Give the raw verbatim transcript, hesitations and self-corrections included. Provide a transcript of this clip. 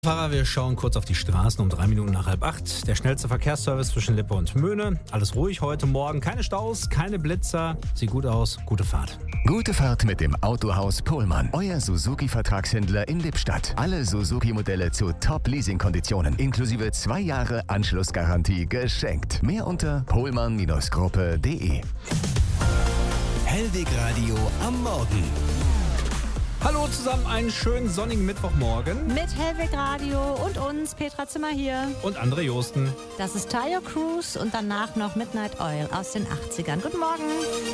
Fahrer, wir schauen kurz auf die Straßen um drei Minuten nach halb acht. Der schnellste Verkehrsservice zwischen Lippe und Möhne. Alles ruhig heute Morgen. Keine Staus, keine Blitzer. Sieht gut aus. Gute Fahrt. Gute Fahrt mit dem Autohaus Pohlmann. Euer Suzuki-Vertragshändler in Lippstadt. Alle Suzuki-Modelle zu Top-Leasing-Konditionen. Inklusive zwei Jahre Anschlussgarantie geschenkt. Mehr unter pohlmann Gruppe punkt de. Hellweg Radio am Morgen. Hallo zusammen, einen schönen sonnigen Mittwochmorgen. Mit Hellweg Radio und uns, Petra Zimmer hier. Und André Josten. Das ist Tayo Cruz und danach noch Midnight Oil aus den achtzigern. Guten Morgen.